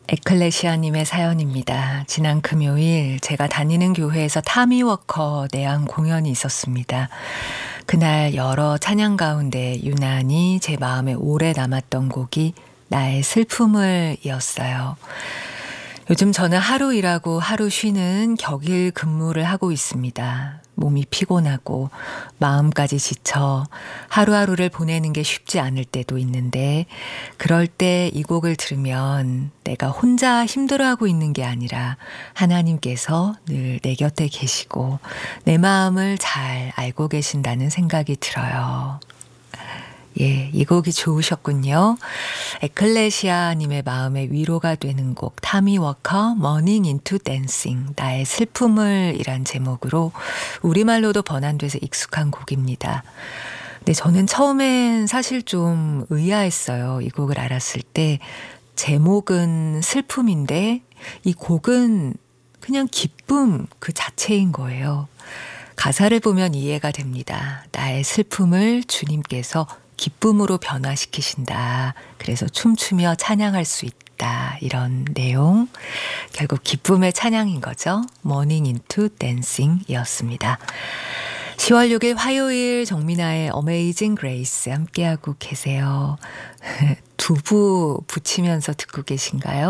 에클레시아님의 사연입니다. 지난 금요일 제가 다니는 교회에서 타미워커 내한 공연이 있었습니다. 그날 여러 찬양 가운데 유난히 제 마음에 오래 남았던 곡이 나의 슬픔을 이었어요. 요즘 저는 하루 일하고 하루 쉬는 격일 근무를 하고 있습니다. 몸이 피곤하고 마음까지 지쳐 하루하루를 보내는 게 쉽지 않을 때도 있는데 그럴 때 이 곡을 들으면 내가 혼자 힘들어하고 있는 게 아니라 하나님께서 늘 내 곁에 계시고 내 마음을 잘 알고 계신다는 생각이 들어요. 예, 이 곡이 좋으셨군요. 에클레시아님의 마음에 위로가 되는 곡 타미워커 Morning into Dancing 나의 슬픔을 이란 제목으로 우리말로도 번안돼서 익숙한 곡입니다. 근데 저는 처음엔 사실 좀 의아했어요. 이 곡을 알았을 때 제목은 슬픔인데 이 곡은 그냥 기쁨 그 자체인 거예요. 가사를 보면 이해가 됩니다. 나의 슬픔을 주님께서 기쁨으로 변화시키신다. 그래서 춤추며 찬양할 수 있다. 이런 내용. 결국 기쁨의 찬양인 거죠. Morning into Dancing 이었습니다. 10월 6일 화요일 정민아의 Amazing Grace 함께하고 계세요. 두부 부치면서 듣고 계신가요?